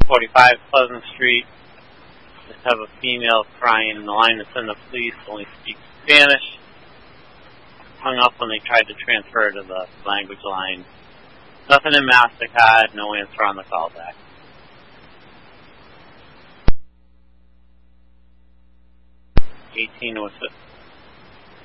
45 Pleasant Street. Just have a female crying in the line to send the police, only speaks Spanish. Hung up when they tried to transfer to the language line. Nothing in Masticad, no answer on the callback.